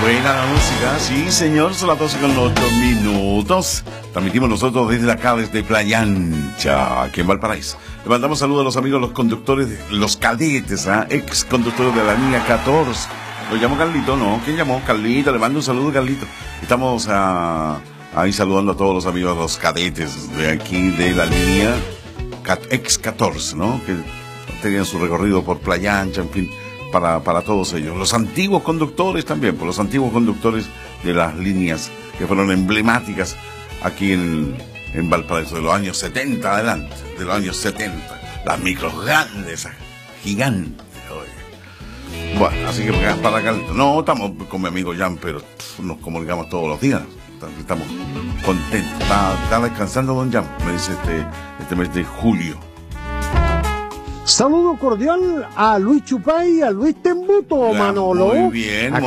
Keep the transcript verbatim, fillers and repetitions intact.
Buena la música, sí señor, son las doce con ocho minutos. Transmitimos nosotros desde acá, desde Playa Ancha, aquí en Valparaíso. Le mandamos saludos a los amigos, los conductores, los cadetes, ¿eh? Ex conductores de la línea catorce. ¿Lo llamó Carlito? No, ¿quién llamó? Carlito, le mando un saludo, Carlito. Estamos uh, ahí saludando a todos los amigos, los cadetes de aquí, de la línea ex catorce, ¿no? Que tenían su recorrido por Playa Ancha, en fin. Para, para todos ellos, los antiguos conductores también, por los antiguos conductores de las líneas que fueron emblemáticas aquí en, en Valparaíso, de los años setenta adelante, de los años setenta, las micros grandes, gigantes. Oye. Bueno, así que para acá, no, estamos con mi amigo Jan, pero pff, nos comunicamos todos los días, estamos contentos. Está, está descansando don Jan, me dice este, este mes de julio. Saludo cordial a Luis Chupay y a Luis Tembuto, Manolo. Muy bien.